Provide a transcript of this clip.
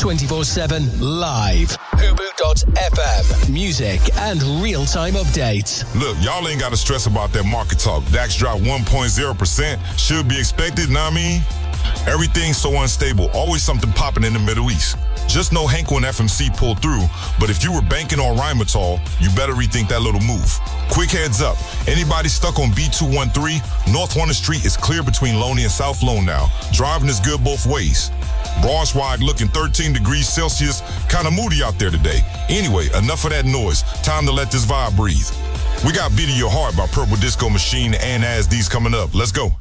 24/7 live. Hubu.fm. Music and real-time updates. Look, y'all ain't got to stress about that market talk. DAX dropped 1.0%. Should be expected, know what I mean? Everything's so unstable. Always something popping in the Middle East. Just know Henkel and FMC pulled through, but if you were banking on Rheinmetall, you better rethink that little move. Quick heads up. Anybody stuck on B213, North 1st Street is clear between Loney and South Lone now. Driving is good both ways. Broadswide looking 13 degrees Celsius. Kind of moody out there today. Anyway, enough of that noise. Time to let this vibe breathe. We got Beat of Your Heart by Purple Disco Machine and As These coming up. Let's go.